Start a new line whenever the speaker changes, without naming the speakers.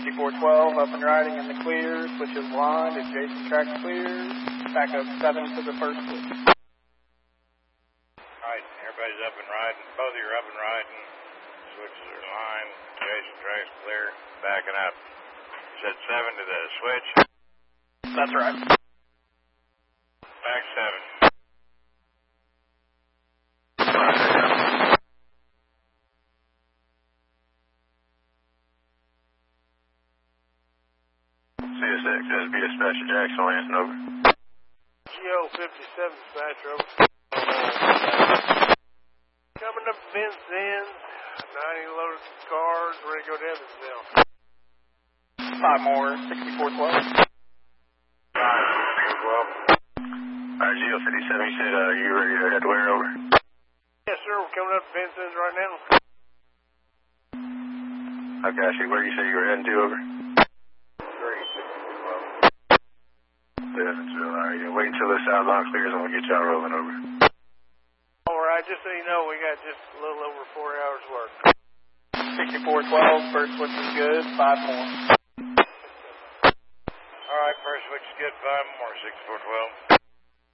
6412 up and riding in the clear, switches blind, adjacent track clear, back up 7 to the first switch.
Alright, everybody's up and riding, both of you are up and riding, switches are line, adjacent track's clear, backing up. Said 7 to the switch?
That's right.
Back 7.
CSX, SB Dispatcher Jackson, Lansing, over.
GO 57 dispatcher, over. Coming up Vincennes, 90 loaded cars, ready to go to Evansville.
5 more, 6412.
6412. Alright, GO 57, you said you ready to head to where, over?
Yes, sir, we're coming up Vincennes right now.
I got you. Where you say you were heading to, over?
6412.
Alright, yeah, wait until this outbound clears and we'll get y'all rolling, over.
Alright, just so you know, we got just a little over 4 hours work.
6412, first switch is good, 5 more.
Alright, first switch is good, 5 more, 6412.